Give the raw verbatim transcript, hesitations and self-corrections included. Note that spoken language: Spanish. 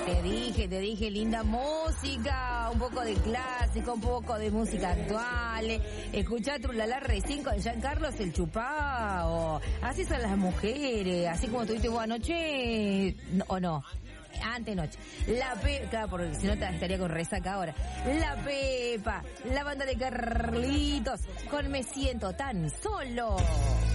Te dije, te dije, linda música, un poco de clásico, un poco de música actual. Escuchá Trulala recién con Giancarlo el Chupao. Así son las mujeres, así como tuviste vos anoche, o no. Antenoche. La Pepa, claro, porque si no estaría con resaca ahora. La Pepa, la banda de Carlitos, con Me Siento Tan Solo.